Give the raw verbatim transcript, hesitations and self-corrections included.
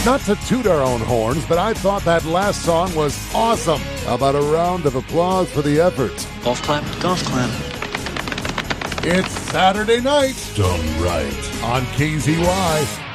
Not to toot our own horns, but I thought that last song was awesome. How about a round of applause for the effort? Golf clap, golf clap. It's Saturday night. Done right. On K Z Y.